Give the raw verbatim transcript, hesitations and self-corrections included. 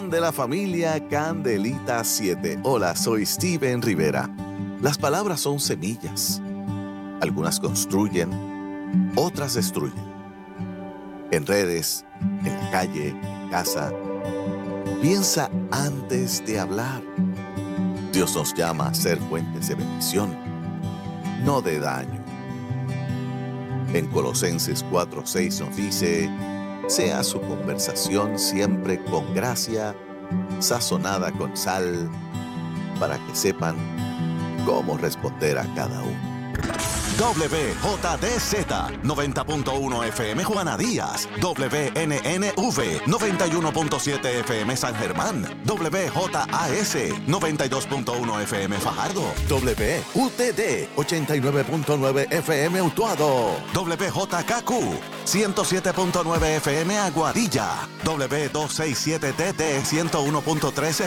De la familia Candelita siete. Hola, soy Steven Rivera. Las palabras son semillas. Algunas construyen, otras destruyen. En redes, en la calle, en casa. Piensa antes de hablar. Dios nos llama a ser fuentes de bendición, no de daño. En Colosenses cuatro seis nos dice: sea su conversación siempre con gracia, sazonada con sal, para que sepan cómo responder a cada uno. W J D Z noventa punto uno F M Juana Díaz, W N N V noventa y uno punto siete F M San Germán, W J A S noventa y dos punto uno F M Fajardo, W U T D ochenta y nueve punto nueve F M Utuado, W J K Q ciento siete punto nueve F M Aguadilla, W doscientos sesenta y siete T T ciento uno punto tres